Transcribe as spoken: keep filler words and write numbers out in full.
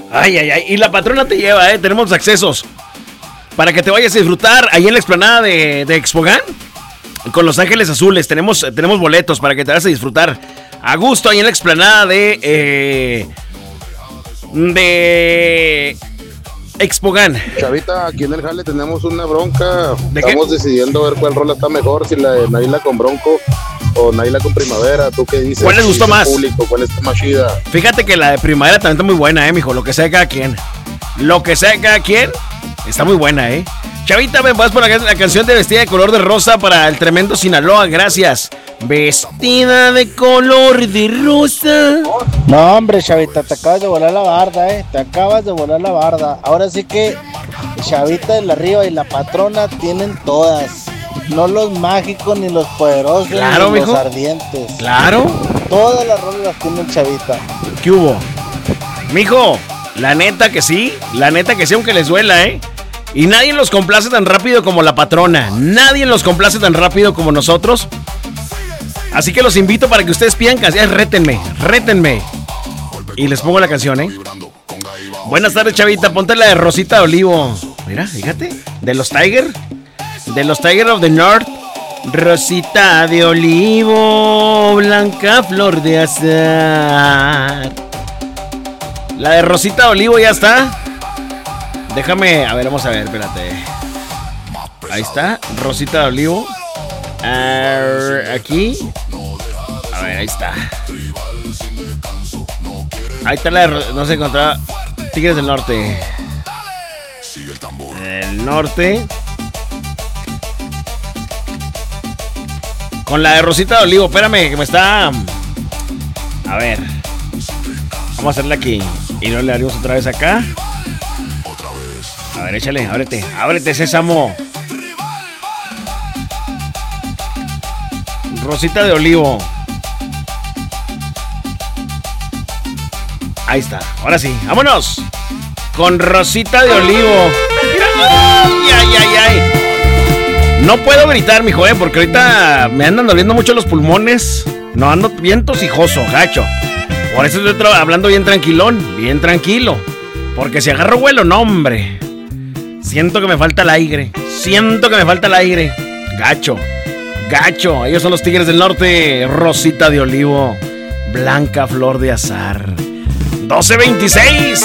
Ay, ay, ay. Y la patrona te lleva, ¿eh? Tenemos accesos para que te vayas a disfrutar ahí en la explanada de, de Expogan con Los Ángeles Azules. Tenemos, tenemos boletos para que te vayas a disfrutar a gusto ahí en la explanada de... Eh, de... Expogan. Chavita, aquí en el jale tenemos una bronca. ¿De Estamos qué? decidiendo ver cuál rola está mejor, si la de Naila con Bronco o Naila con Primavera. ¿Tú qué dices? ¿Cuál les gustó más? Público, ¿cuál está más chida? Fíjate que la de Primavera también está muy buena, eh, mijo. Lo que sea de cada quien. Lo que sea de cada quien está muy buena, eh. Chavita, me vas por la, la canción de Vestida de color de rosa para el tremendo Sinaloa. Gracias. Vestida de color de rosa. No, hombre, Chavita, te acabas de volar la barda, eh. Te acabas de volar la barda. Ahora sí que Chavita de la Riva y la patrona tienen todas. No los mágicos, ni los poderosos, Claro, ni mijo. los ardientes. Claro. Todas las rolas las tiene el Chavita. ¿Qué hubo? Mijo, la neta que sí. La neta que sí, aunque les duela, eh. Y nadie los complace tan rápido como la patrona. Nadie los complace tan rápido como nosotros. Así que los invito para que ustedes pidan canciones. Rétenme, rétenme. Y les pongo la canción, ¿eh? Buenas tardes, Chavita. Ponte la de Rosita de Olivo. Mira, fíjate. De los Tiger. De los Tiger of the North. Rosita de Olivo. Blanca flor de azar. La de Rosita de Olivo ya está. Déjame, a ver, vamos a ver, espérate. Ahí está, Rosita de Olivo. Uh, aquí. A ver, ahí está. Ahí está la de, no se encontraba. Tigres del Norte. El norte. Con la de Rosita de Olivo, espérame, que me está. A ver. Vamos a hacerla aquí. Y no le haríamos otra vez acá. A ver, échale, ábrete, ábrete, Sésamo. Rosita de Olivo. Ahí está, ahora sí, vámonos. Con Rosita de Olivo. Mira, ay, ay, ay, ay. No puedo gritar, mijo, eh, porque ahorita me andan doliendo mucho los pulmones. No, ando bien tosijoso, gacho. Por eso estoy tra- hablando bien tranquilón, bien tranquilo. Porque si agarro vuelo, no, hombre. Siento que me falta el aire. Siento que me falta el aire. Gacho. Gacho. Ellos son los Tigres del Norte. Rosita de Olivo. Blanca flor de azar. doce veintiséis.